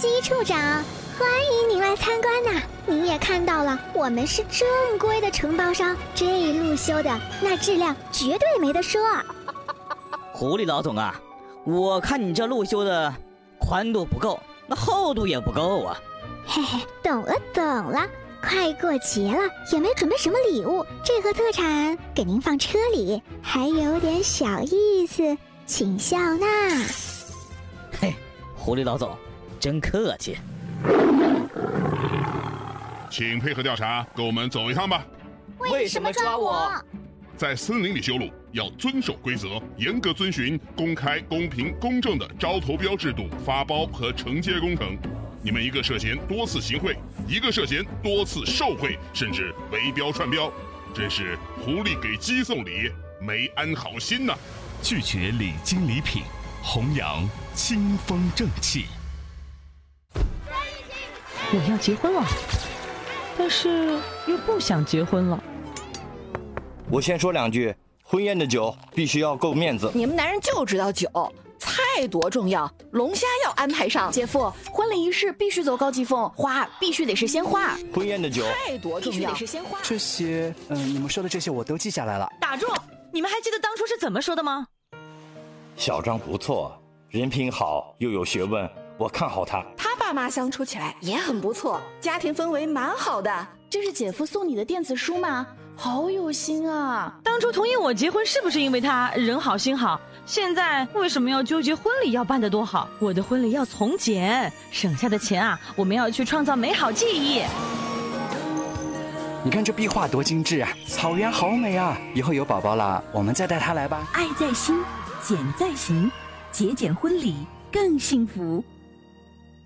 西处长，欢迎您来参观呐！您也看到了，我们是正规的承包商，这路修的那质量绝对没得说。 狐狸老总啊，我看你这路修的宽度不够，那厚度也不够啊。 嘿嘿，懂了，快过节了，也没准备什么礼物，这盒特产给您放车里，还有点小意思，请笑纳。 嘿，狐狸老总，真客气。 请配合调查，跟我们走一趟吧。 为什么抓我？ 在森林里修路要遵守规则，严格遵循公开、公平、公正的招投标制度发包和承接工程。你们一个涉嫌多次行贿，一个涉嫌多次受贿，甚至围标串标，真是狐狸给鸡送礼，没安好心呐！ 拒绝礼金礼品，弘扬清风正气。 我要结婚了，但是又不想结婚了。 我先说两句，婚宴的酒必须要够面子。 你们男人就知道酒，菜多重要，龙虾要安排上。姐夫，婚礼仪式必须走高级风，花必须得是鲜花。 婚宴的酒菜多重要，必须得是鲜花。 这些，你们说的这些我都记下来了。 打住！你们还记得当初是怎么说的吗？ 小张不错，人品好又有学问，我看好他。 他爸妈相处起来也很不错，家庭氛围蛮好的。这是姐夫送你的电子书吗？好有心啊！ 当初同意我结婚是不是因为他人好心好？现在为什么要纠结婚礼要办得多好？我的婚礼要从简，省下的钱啊，我们要去创造美好记忆。 你看这壁画多精致啊，草原好美啊！以后有宝宝了，我们再带他来吧。 爱在心，简在行，节俭婚礼更幸福。